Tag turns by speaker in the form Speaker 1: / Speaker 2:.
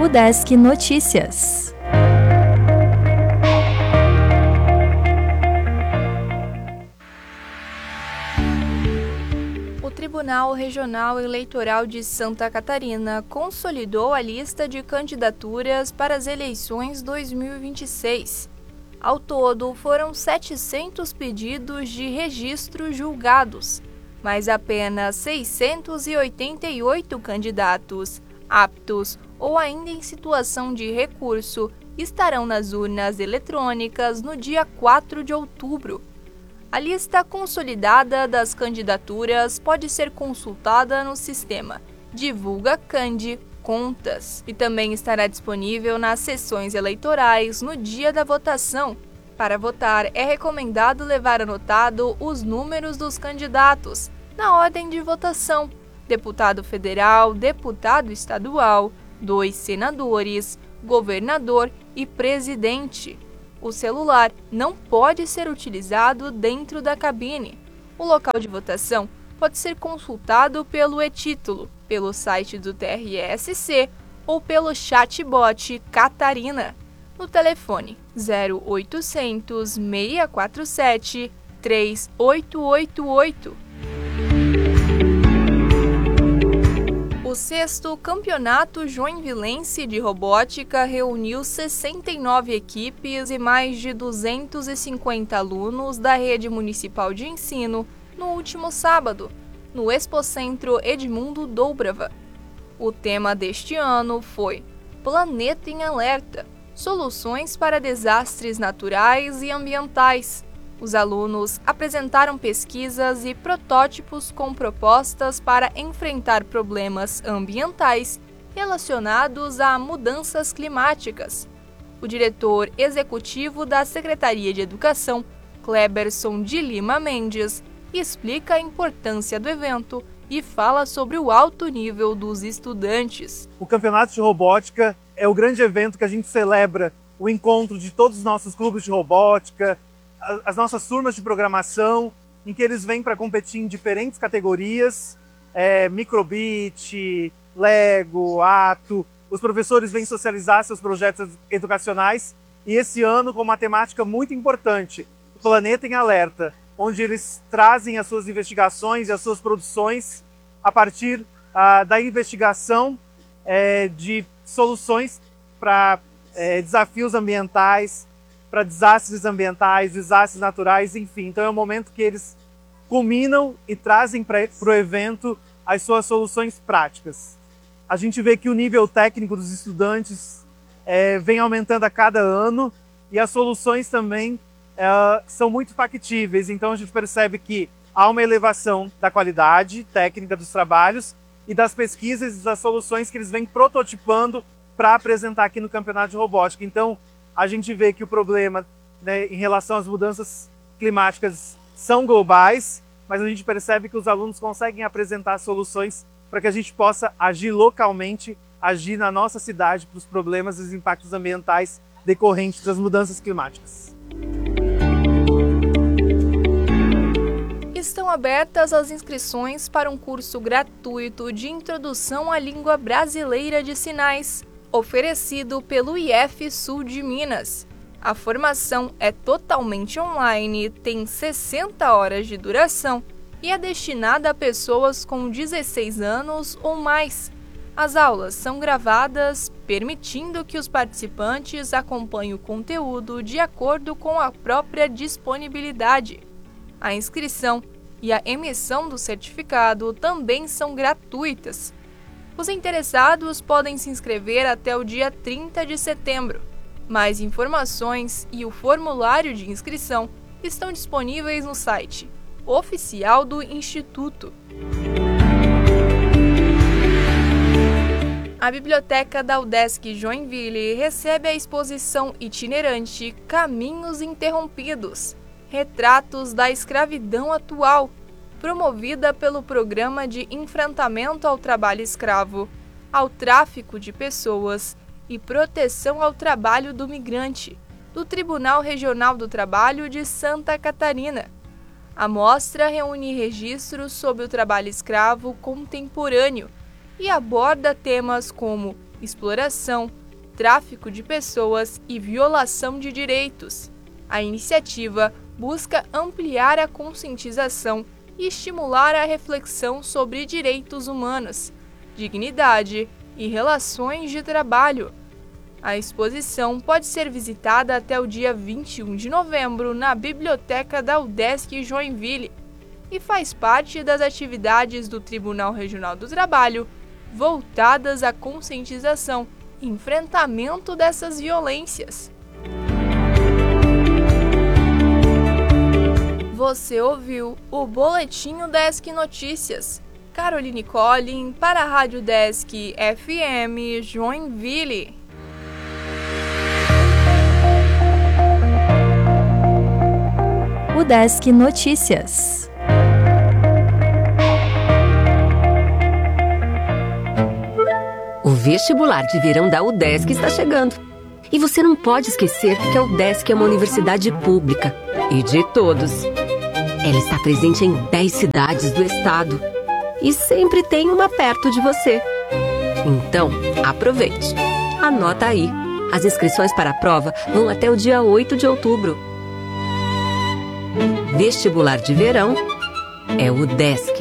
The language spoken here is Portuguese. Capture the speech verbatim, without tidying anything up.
Speaker 1: Udesc Notícias. O Tribunal Regional Eleitoral de Santa Catarina consolidou a lista de candidaturas para as eleições dois mil e vinte e seis. Ao todo, foram setecentos pedidos de registro julgados, mas apenas seiscentos e oitenta e oito candidatos aptos ou ainda em situação de recurso estarão nas urnas eletrônicas no dia quatro de outubro. A lista consolidada das candidaturas pode ser consultada no sistema Divulga Candi Contas e também estará disponível nas sessões eleitorais no dia da votação. Para votar, é recomendado levar anotado os números dos candidatos na ordem de votação: deputado federal, deputado estadual, dois senadores, governador e presidente. O celular não pode ser utilizado dentro da cabine. O local de votação pode ser consultado pelo e-título, pelo site do T R S C ou pelo chatbot Catarina, no telefone zero oitocentos, seis quatro sete, três oito oito oito. O sexto Campeonato Joinvilense de Robótica reuniu sessenta e nove equipes e mais de duzentos e cinquenta alunos da Rede Municipal de Ensino no último sábado, no Expocentro Edmundo Doubrava. O tema deste ano foi Planeta em Alerta – Soluções para Desastres Naturais e Ambientais. Os alunos apresentaram pesquisas e protótipos com propostas para enfrentar problemas ambientais relacionados a mudanças climáticas. O diretor executivo da Secretaria de Educação, Cleberson de Lima Mendes, explica a importância do evento e fala sobre o alto nível dos estudantes.
Speaker 2: O Campeonato de Robótica é o grande evento que a gente celebra o encontro de todos os nossos clubes de robótica, as nossas turmas de programação, em que eles vêm para competir em diferentes categorias, é, microbit, Lego, Ato. Os professores vêm socializar seus projetos educacionais e esse ano com uma temática muito importante, o Planeta em Alerta, onde eles trazem as suas investigações e as suas produções a partir ah, da investigação é, de soluções para é, desafios ambientais, para desastres ambientais, desastres naturais, enfim. Então é um momento que eles culminam e trazem para o evento as suas soluções práticas. A gente vê que o nível técnico dos estudantes é, vem aumentando a cada ano e as soluções também é, são muito factíveis. Então a gente percebe que há uma elevação da qualidade técnica dos trabalhos e das pesquisas e das soluções que eles vêm prototipando para apresentar aqui no Campeonato de Robótica. Então, a gente vê que o problema, né, em relação às mudanças climáticas são globais, mas a gente percebe que os alunos conseguem apresentar soluções para que a gente possa agir localmente, agir na nossa cidade para os problemas e os impactos ambientais decorrentes das mudanças climáticas.
Speaker 1: Estão abertas as inscrições para um curso gratuito de Introdução à Língua Brasileira de Sinais, oferecido pelo I F Sul de Minas. A formação é totalmente online, tem sessenta horas de duração e é destinada a pessoas com dezesseis anos ou mais. As aulas são gravadas, permitindo que os participantes acompanhem o conteúdo de acordo com a própria disponibilidade. A inscrição e a emissão do certificado também são gratuitas. Os interessados podem se inscrever até o dia trinta de setembro. Mais informações e o formulário de inscrição estão disponíveis no site oficial do Instituto. A Biblioteca da Udesc Joinville recebe a exposição itinerante Caminhos Interrompidos, Retratos da Escravidão Atual, promovida pelo Programa de Enfrentamento ao Trabalho Escravo, ao Tráfico de Pessoas e Proteção ao Trabalho do Migrante, do Tribunal Regional do Trabalho de Santa Catarina. A mostra reúne registros sobre o trabalho escravo contemporâneo e aborda temas como exploração, tráfico de pessoas e violação de direitos. A iniciativa busca ampliar a conscientização e estimular a reflexão sobre direitos humanos, dignidade e relações de trabalho. A exposição pode ser visitada até o dia vinte e um de novembro na Biblioteca da UDESC Joinville e faz parte das atividades do Tribunal Regional do Trabalho voltadas à conscientização e enfrentamento dessas violências. Você ouviu o Boletim UDESC Notícias. Caroline Collin para a Rádio UDESC F M Joinville.
Speaker 3: UDESC Notícias.
Speaker 4: O vestibular de verão da UDESC está chegando. E você não pode esquecer que a UDESC é uma universidade pública e de todos. Ela está presente em dez cidades do estado e sempre tem uma perto de você. Então, aproveite. Anota aí. As inscrições para a prova vão até o dia oito de outubro. Vestibular de verão é UDESC.